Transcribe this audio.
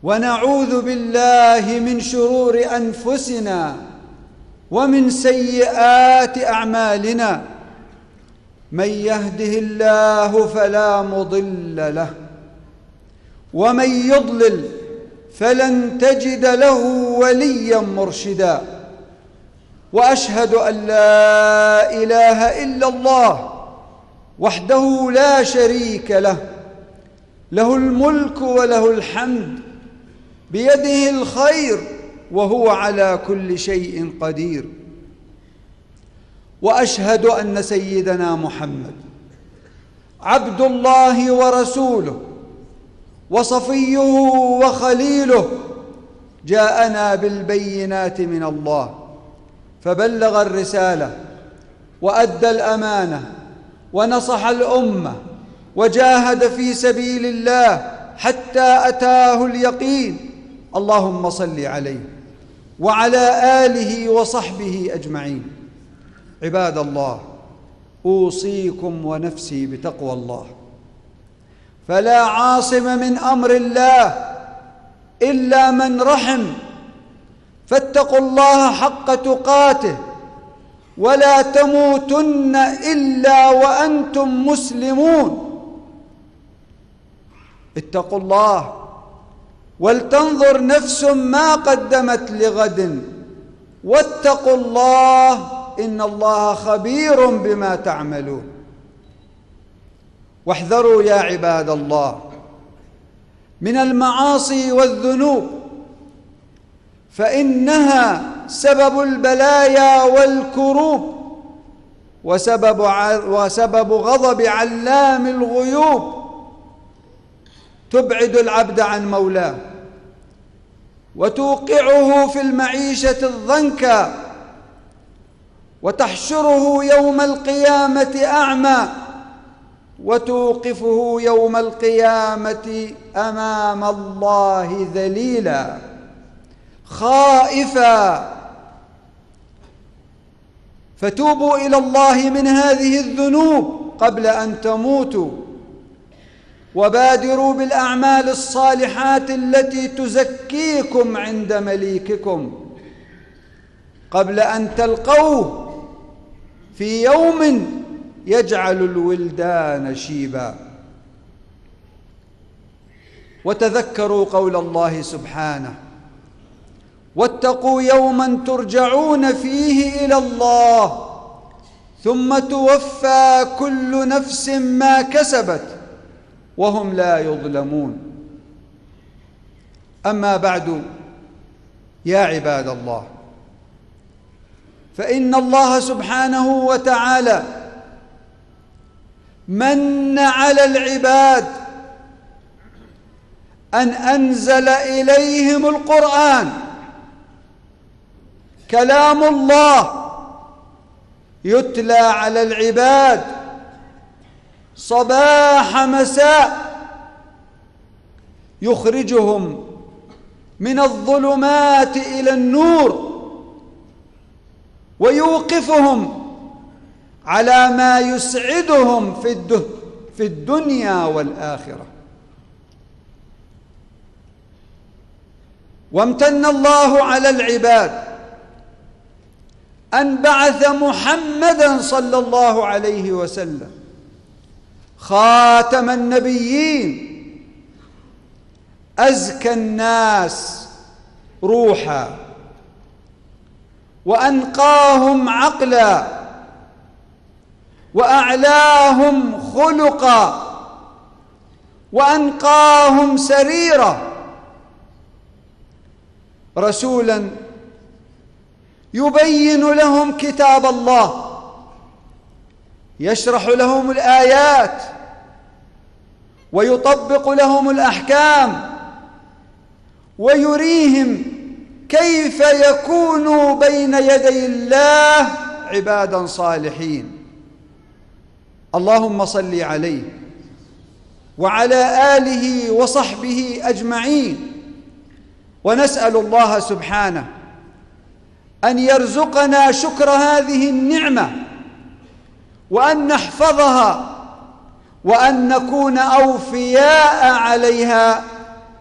ونعوذ بالله من شرور أنفسنا ومن سيئات أعمالنا. من يهده الله فلا مضل له ومن يضلل فلن تجد له وليا مرشدا. وأشهد أن لا إله إلا الله وحده لا شريك له، له الملك وله الحمد، بيده الخير وهو على كل شيء قدير. وأشهد أن سيدنا محمد عبد الله ورسوله وصفيه وخليله، جاءنا بالبينات من الله فبلغ الرسالة وأدى الأمانة ونصح الأمة وجاهد في سبيل الله حتى أتاه اليقين. اللهم صل عليه وعلى آله وصحبه أجمعين. عباد الله، أوصيكم ونفسي بتقوى الله، فلا عاصم من أمر الله إلا من رحم، فاتقوا الله حق تقاته ولا تموتن إلا وأنتم مسلمون. اتقوا الله ولتنظر نفس ما قدمت لغد، واتقوا الله إن الله خبير بما تعملون. واحذروا يا عباد الله من المعاصي والذنوب، فإنها سبب البلايا والكروب وسبب غضب علام الغيوب، تبعد العبد عن مولاه وتوقعه في المعيشة الضنكا، وتحشره يوم القيامة أعمى، وتوقفه يوم القيامة أمام الله ذليلا خائفا. فتوبوا إلى الله من هذه الذنوب قبل أن تموتوا، وبادروا بالأعمال الصالحات التي تزكيكم عند مليككم قبل أن تلقوه في يوم يجعل الولدان شيبا. وتذكروا قول الله سبحانه: واتقوا يوما ترجعون فيه إلى الله ثم توفى كل نفس ما كسبت وهم لا يظلمون. أما بعد، يا عباد الله، فإن الله سبحانه وتعالى من على العباد أن أنزل إليهم القرآن، كلام الله يتلى على العباد صباح مساء، يخرجهم من الظلمات إلى النور، ويوقفهم على ما يسعدهم في الدنيا والآخرة. وامتن الله على العباد أن بعث محمدًا صلى الله عليه وسلم خاتم النبيين، أزكى الناس روحا وأنقاهم عقلا وأعلاهم خلقا وأنقاهم سريرا، رسولا يبين لهم كتاب الله، يشرح لهم الآيات ويطبق لهم الأحكام، ويريهم كيف يكونوا بين يدي الله عبادا صالحين. اللهم صل عليه وعلى آله وصحبه أجمعين. ونسأل الله سبحانه أن يرزقنا شكر هذه النعمة، وأن نحفظها، وأن نكون أوفياء عليها